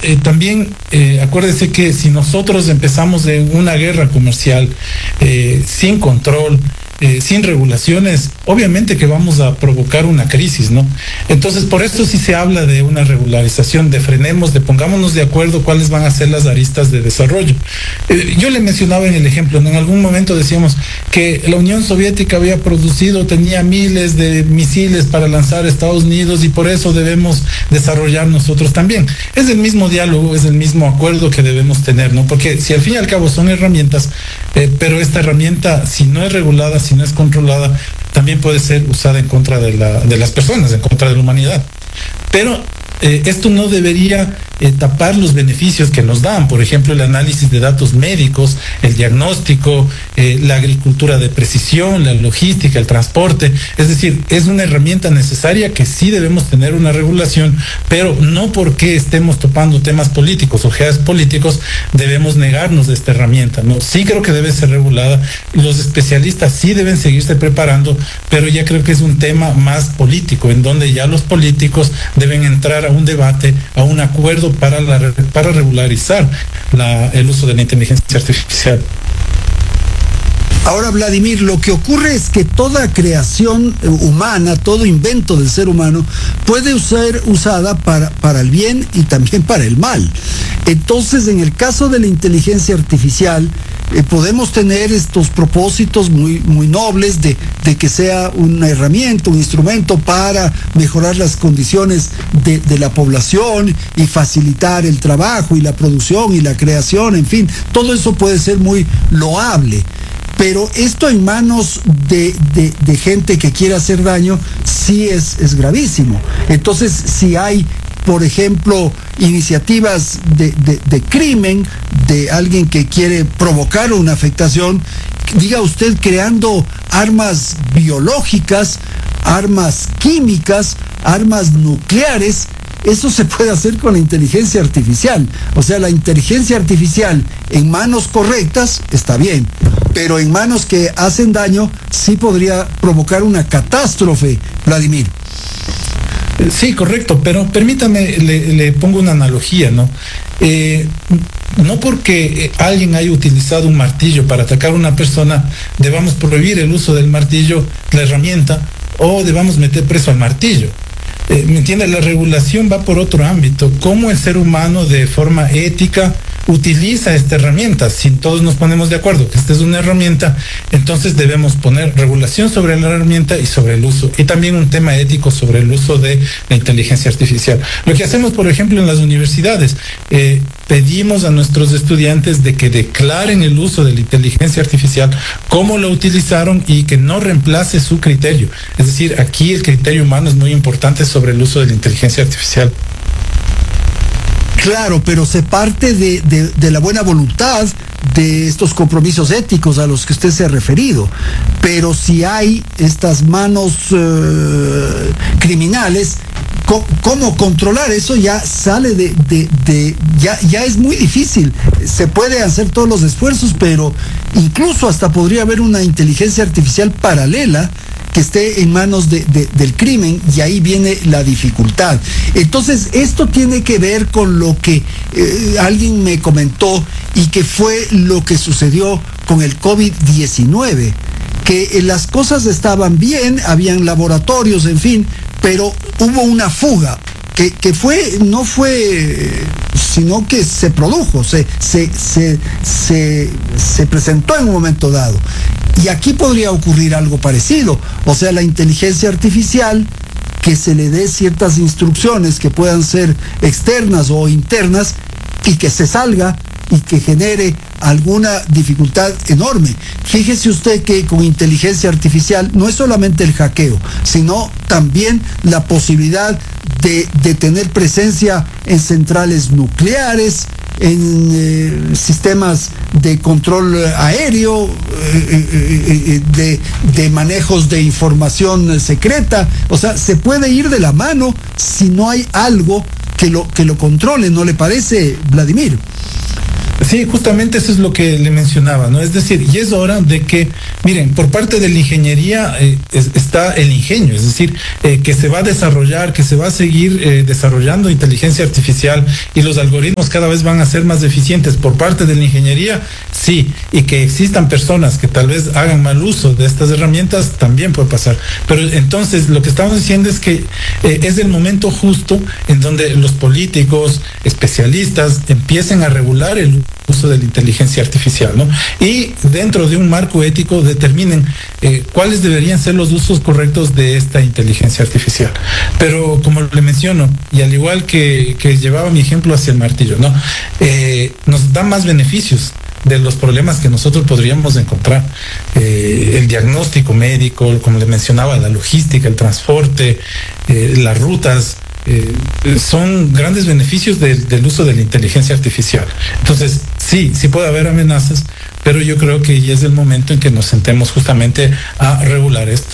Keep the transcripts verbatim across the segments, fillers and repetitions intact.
eh, también eh, acuérdese que si nosotros empezamos en una guerra comercial eh, sin control, Eh, sin regulaciones, obviamente que vamos a provocar una crisis, ¿no? Entonces, por esto sí se habla de una regularización, de frenemos, de pongámonos de acuerdo cuáles van a ser las aristas de desarrollo. Eh, yo le mencionaba en el ejemplo, ¿no? En algún momento decíamos que la Unión Soviética había producido, tenía miles de misiles para lanzar a Estados Unidos y por eso debemos desarrollar nosotros también. Es el mismo diálogo, es el mismo acuerdo que debemos tener, ¿no? Porque si al fin y al cabo son herramientas, eh, pero esta herramienta, si no es regulada, si no es controlada, también puede ser usada en contra de, la, de las personas, en contra de la humanidad. Pero eh, esto no debería eh, tapar los beneficios que nos dan, por ejemplo, el análisis de datos médicos, el diagnóstico, eh, la agricultura de precisión, la logística, el transporte. Es decir, es una herramienta necesaria que sí debemos tener una regulación, pero no porque estemos topando temas políticos o geopolíticos debemos negarnos de esta herramienta, ¿no? Sí creo que debe ser regulada, los especialistas sí deben seguirse preparando, pero ya creo que es un tema más político, en donde ya los políticos deben entrar a un debate, a un acuerdo para, la, para regularizar la, el uso de la inteligencia artificial. Ahora, Vladimir, lo que ocurre es que toda creación humana, todo invento del ser humano, puede ser usada para, para el bien y también para el mal. Entonces, en el caso de la inteligencia artificial, eh, podemos tener estos propósitos muy, muy nobles de, de que sea una herramienta, un instrumento para mejorar las condiciones de, de la población y facilitar el trabajo y la producción y la creación, en fin, todo eso puede ser muy loable. Pero esto en manos de, de, de gente que quiere hacer daño sí es, es gravísimo. Entonces, si hay, por ejemplo, iniciativas de, de, de crimen, de alguien que quiere provocar una afectación, diga usted, creando armas biológicas, armas químicas, armas nucleares, eso se puede hacer con la inteligencia artificial. O sea, la inteligencia artificial en manos correctas está bien, pero en manos que hacen daño sí podría provocar una catástrofe, Vladimir. Sí, correcto, pero permítame, le, le pongo una analogía, ¿no? Eh, no porque alguien haya utilizado un martillo para atacar a una persona, debamos prohibir el uso del martillo, la herramienta, o debamos meter preso al martillo. Eh, ¿Me entiende? La regulación va por otro ámbito. ¿Cómo el ser humano de forma ética utiliza esta herramienta? Si todos nos ponemos de acuerdo que esta es una herramienta, entonces debemos poner regulación sobre la herramienta y sobre el uso. Y también un tema ético sobre el uso de la inteligencia artificial. Lo que hacemos, por ejemplo, en las universidades, eh, pedimos a nuestros estudiantes de que declaren el uso de la inteligencia artificial, cómo lo utilizaron y que no reemplace su criterio. Es decir, aquí el criterio humano es muy importante sobre el uso de la inteligencia artificial. Claro, pero se parte de, de, de la buena voluntad de estos compromisos éticos a los que usted se ha referido. Pero si hay estas manos eh, criminales, ¿cómo controlar eso? Ya sale de, de, de ya, ya es muy difícil. Se puede hacer todos los esfuerzos, pero incluso hasta podría haber una inteligencia artificial paralela que esté en manos de, de, del crimen, y ahí viene la dificultad. Entonces, esto tiene que ver con lo que eh, alguien me comentó y que fue lo que sucedió con el COVID diecinueve, que eh, las cosas estaban bien, habían laboratorios, en fin, pero hubo una fuga. Que, que fue, no fue, sino que se produjo, se, se, se, se, se presentó en un momento dado. Y aquí podría ocurrir algo parecido. O sea, la inteligencia artificial, que se le dé ciertas instrucciones que puedan ser externas o internas y que se salga y que genere alguna dificultad enorme. Fíjese usted que con inteligencia artificial no es solamente el hackeo, sino también la posibilidad de, de tener presencia en centrales nucleares, en eh, sistemas de control aéreo, eh, eh, eh, de, de manejos de información secreta. O sea, se puede ir de la mano si no hay algo que lo, que lo controle, ¿no le parece, Vladimir? Sí, justamente eso es lo que le mencionaba, ¿no? Es decir, y es hora de que, miren, por parte de la ingeniería eh, es, está el ingenio, es decir, eh, que se va a desarrollar, que se va a seguir eh, desarrollando inteligencia artificial y los algoritmos cada vez van a ser más eficientes por parte de la ingeniería, sí, y que existan personas que tal vez hagan mal uso de estas herramientas, también puede pasar. Pero entonces lo que estamos diciendo es que eh, es el momento justo en donde los políticos, especialistas, empiecen a regular el uso de la inteligencia artificial, ¿no? Y dentro de un marco ético determinen eh, cuáles deberían ser los usos correctos de esta inteligencia artificial. Pero como le menciono, y al igual que, que llevaba mi ejemplo hacia el martillo, ¿no? Eh, nos da más beneficios de los problemas que nosotros podríamos encontrar. Eh, el diagnóstico médico, como le mencionaba, la logística, el transporte, eh, las rutas, Eh, son grandes beneficios de, del uso de la inteligencia artificial. Entonces, sí, sí puede haber amenazas, pero yo creo que ya es el momento en que nos sentemos justamente a regular esto.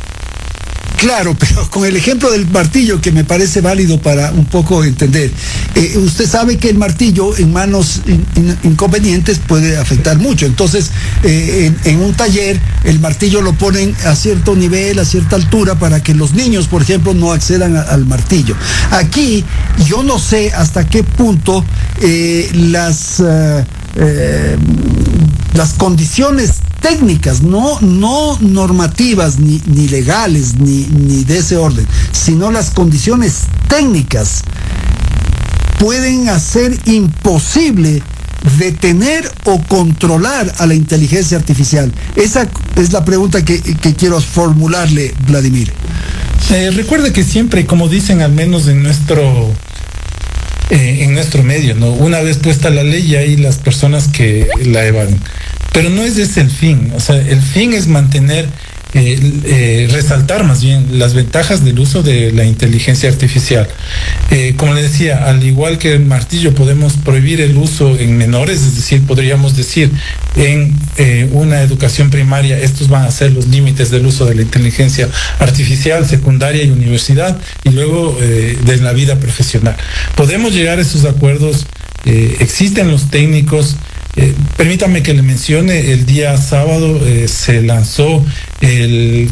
Claro, pero con el ejemplo del martillo que me parece válido para un poco entender. Eh, usted sabe que el martillo en manos in, in, inconvenientes puede afectar mucho. Entonces, eh, en, en un taller, el martillo lo ponen a cierto nivel, a cierta altura, para que los niños, por ejemplo, no accedan a, al martillo. Aquí, yo no sé hasta qué punto eh, las... Uh, Eh, las condiciones técnicas, no, no normativas ni, ni legales ni, ni de ese orden, sino las condiciones técnicas pueden hacer imposible detener o controlar a la inteligencia artificial. Esa es la pregunta que, que quiero formularle, Vladimir. Eh, recuerde que siempre, como dicen al menos en nuestro Eh, en nuestro medio, ¿no? Una vez puesta la ley ya hay las personas que la evaden. Pero no es ese el fin, o sea, el fin es mantener, eh, eh, resaltar más bien las ventajas del uso de la inteligencia artificial. Eh, como le decía, al igual que el martillo podemos prohibir el uso en menores, es decir, podríamos decir en eh, una educación primaria estos van a ser los límites del uso de la inteligencia artificial, secundaria y universidad, y luego eh, de la vida profesional. Podemos llegar a esos acuerdos, eh, existen los técnicos. Eh, permítame que le mencione, el día sábado eh, se lanzó el,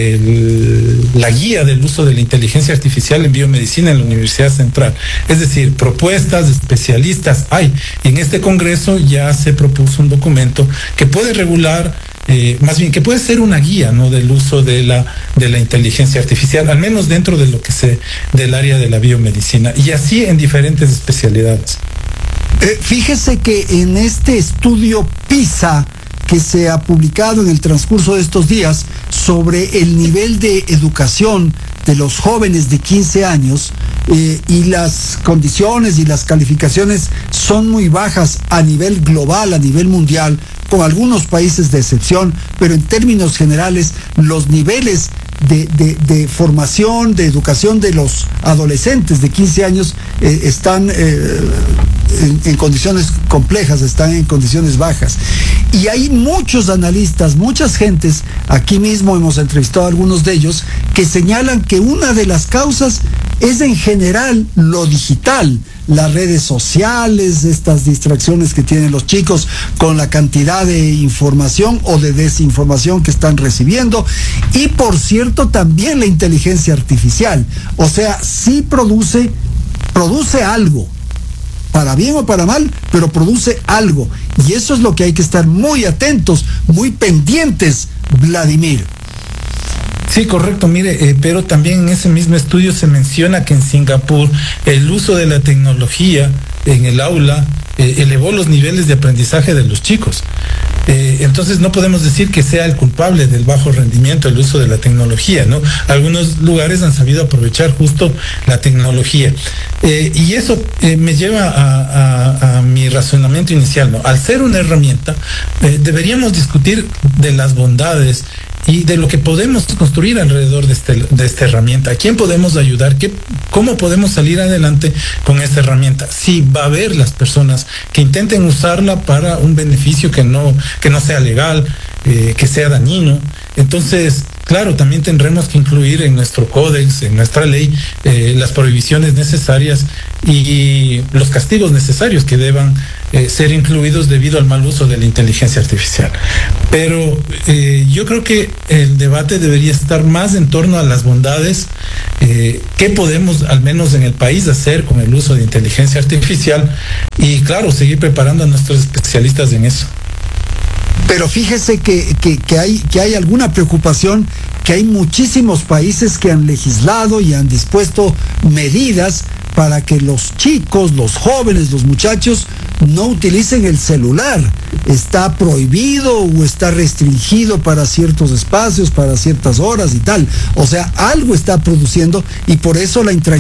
el, la guía del uso de la inteligencia artificial en biomedicina en la Universidad Central. Es decir, propuestas de especialistas hay. Y en este congreso ya se propuso un documento que puede regular, eh, más bien que puede ser una guía, ¿no?, del uso de la, de la inteligencia artificial, al menos dentro de lo que se, del área de la biomedicina, y así en diferentes especialidades. Eh, fíjese que en este estudio PISA que se ha publicado en el transcurso de estos días sobre el nivel de educación de los jóvenes de quince años eh, y las condiciones y las calificaciones son muy bajas a nivel global, a nivel mundial, con algunos países de excepción, pero en términos generales los niveles de, de, de formación, de educación de los adolescentes de quince años eh, están eh, en, en condiciones complejas, están en condiciones bajas. Y hay muchos analistas, muchas gentes, aquí mismo hemos entrevistado a algunos de ellos, que señalan que una de las causas es en general lo digital, las redes sociales, estas distracciones que tienen los chicos con la cantidad de información o de desinformación que están recibiendo, y por cierto también la inteligencia artificial. O sea, sí produce, produce algo, para bien o para mal, pero produce algo. Y eso es lo que hay que estar muy atentos, muy pendientes, Vladimir. Sí, correcto, mire, eh, pero también en ese mismo estudio se menciona que en Singapur el uso de la tecnología en el aula eh, elevó los niveles de aprendizaje de los chicos. Eh, entonces no podemos decir que sea el culpable del bajo rendimiento el uso de la tecnología, ¿no? Algunos lugares han sabido aprovechar justo la tecnología. Eh, y eso eh, me lleva a, a, a mi razonamiento inicial, ¿no? Al ser una herramienta, eh, deberíamos discutir de las bondades y de lo que podemos construir alrededor de, este, de esta herramienta. ¿A quién podemos ayudar? ¿Qué, ¿Cómo podemos salir adelante con esta herramienta? Sí, va a haber las personas que intenten usarla para un beneficio que no, que no sea legal, eh, que sea dañino. Entonces, claro, también tendremos que incluir en nuestro códex, en nuestra ley, eh, las prohibiciones necesarias y los castigos necesarios que deban eh, ser incluidos debido al mal uso de la inteligencia artificial. Pero eh, yo creo que el debate debería estar más en torno a las bondades, eh, qué podemos, al menos en el país, hacer con el uso de inteligencia artificial y, claro, seguir preparando a nuestros especialistas en eso. Pero fíjese que, que, que, hay, que hay alguna preocupación, que hay muchísimos países que han legislado y han dispuesto medidas para que los chicos, los jóvenes, los muchachos no utilicen el celular. Está prohibido o está restringido para ciertos espacios, para ciertas horas y tal. O sea, algo está produciendo y por eso la intranquilidad